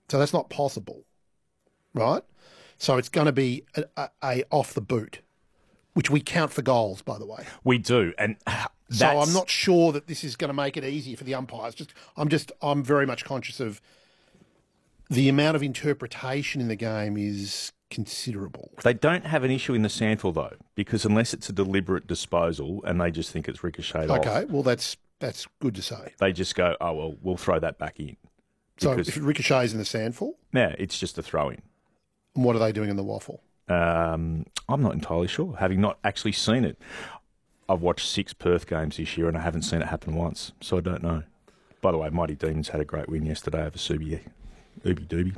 So that's not possible, right? So it's going to be a off the boot, which we count for goals, by the way. We do, and so I'm not sure that this is going to make it easier for the umpires. I'm very much conscious of the amount of interpretation in the game is considerable. They don't have an issue in the SANFL, though, because unless it's a deliberate disposal and they just think it's ricocheted off. Okay, well, that's good to say. They just go, oh, well, we'll throw that back in. So if it ricochets in the SANFL? Yeah, it's just a throw-in. And what are they doing in the waffle? I'm not entirely sure, having not actually seen it. I've watched 6 Perth games this year and I haven't seen it happen once, so I don't know. By the way, Mighty Demons had a great win yesterday over Subi Doobie.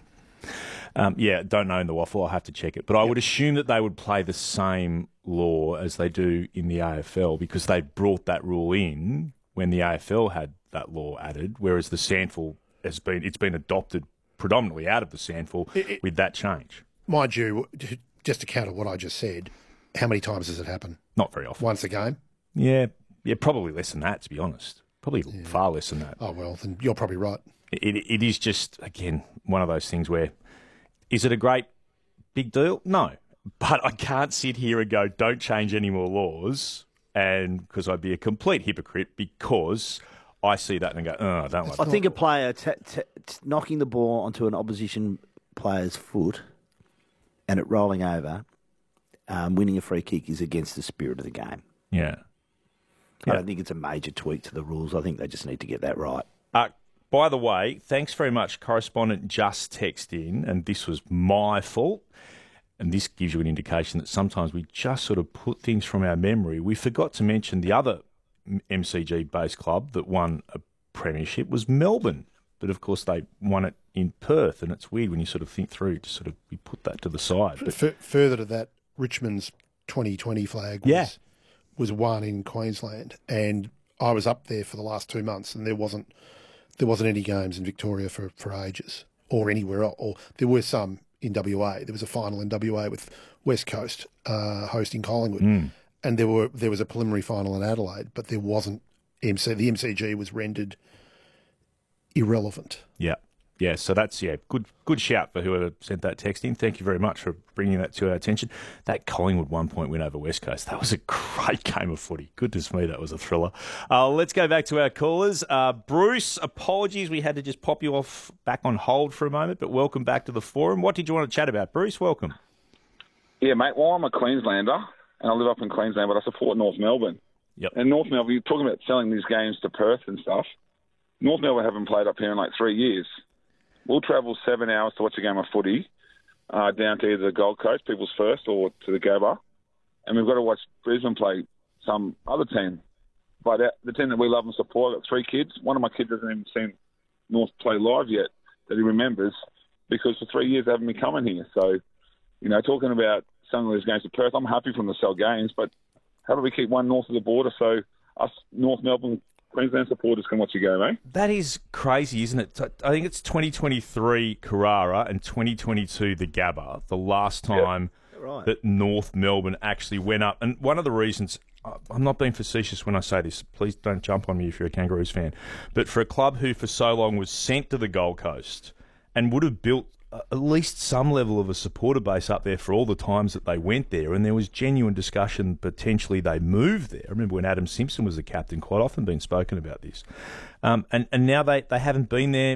Don't know in the waffle. I'll have to check it. But I would assume that they would play the same law as they do in the AFL because they brought that rule in when the AFL had that law added, whereas the SANFL it's been adopted predominantly out of the SANFL with that change. Mind you, just to counter what I just said, how many times does it happen? Not very often. Once a game? Yeah, probably less than that, to be honest. Probably far less than that. Oh, well, then you're probably right. It is just, again, one of those things where, is it a great big deal? No. But I can't sit here and go, don't change any more laws, and because I'd be a complete hypocrite because I see that and go, oh, I don't like that. I think a player knocking the ball onto an opposition player's foot and it rolling over, winning a free kick is against the spirit of the game. Yeah. I don't think it's a major tweak to the rules. I think they just need to get that right. By the way, thanks very much, correspondent Just text in, and this was my fault. And this gives you an indication that sometimes we just sort of put things from our memory. We forgot to mention the other MCG-based club that won a premiership was Melbourne. But, of course, they won it in Perth, and it's weird when you sort of think through to sort of we put that to the side. But further to that, Richmond's 2020 flag was won in Queensland, and I was up there for the last 2 months, and there wasn't any games in Victoria for ages or anywhere else. Or there were some in WA. There was a final in WA with West Coast hosting Collingwood, and there was a preliminary final in Adelaide, but there wasn't The MCG was rendered irrelevant. Yeah, so that's good shout for whoever sent that text in. Thank you very much for bringing that to our attention. That Collingwood 1-point win over West Coast, that was a great game of footy. Goodness me, that was a thriller. Let's go back to our callers. Bruce, apologies, we had to just pop you off back on hold for a moment, but welcome back to the forum. What did you want to chat about? Bruce, welcome. Yeah, mate, well, I'm a Queenslander, and I live up in Queensland, but I support North Melbourne. Yep. And North Melbourne, you're talking about selling these games to Perth and stuff. North Melbourne haven't played up here in like 3 years. We'll travel 7 hours to watch a game of footy down to either the Gold Coast, People's First, or to the Gabba. And we've got to watch Brisbane play some other team. But the team that we love and support, I've got 3 kids. One of my kids hasn't even seen North play live yet that he remembers because for 3 years they haven't been coming here. So, talking about selling these games to Perth, I'm happy for them to sell games, but how do we keep one north of the border so us North Melbourne Queensland supporters can watch you go, mate? That is crazy, isn't it? I think it's 2023 Carrara and 2022 the Gabba, the last time that North Melbourne actually went up. And one of the reasons, I'm not being facetious when I say this, please don't jump on me if you're a Kangaroos fan, but for a club who for so long was sent to the Gold Coast and would have built at least some level of a supporter base up there for all the times that they went there, and there was genuine discussion potentially they moved there. I remember when Adam Simpson was the captain, quite often been spoken about this. And now they haven't been there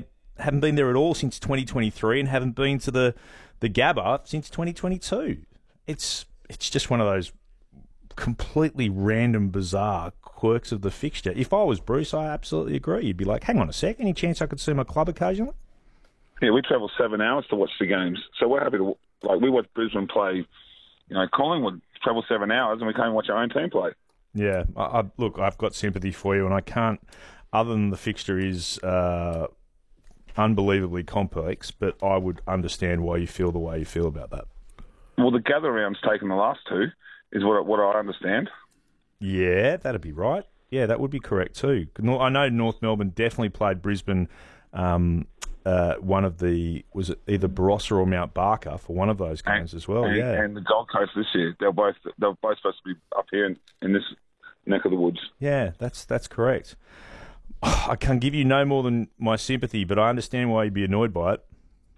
at all since 2023 and haven't been to the Gabba since 2022. It's just one of those completely random, bizarre quirks of the fixture. If I was Bruce, I absolutely agree. You'd be like, hang on a sec, any chance I could see my club occasionally? Yeah, we travel 7 hours to watch the games. So we're happy to, we watch Brisbane play, Collingwood travel 7 hours and we can't watch our own team play. Yeah, look, I've got sympathy for you and I can't, other than the fixture is unbelievably complex, but I would understand why you feel the way you feel about that. Well, the gather round's taken the last 2, is what I understand. Yeah, that'd be right. Yeah, that would be correct too. I know North Melbourne definitely played Brisbane one of was it either Barossa or Mount Barker for one of those games as well. And the Gold Coast this year, they're both supposed to be up here in this neck of the woods. Yeah, that's correct. I can give you no more than my sympathy, but I understand why you'd be annoyed by it.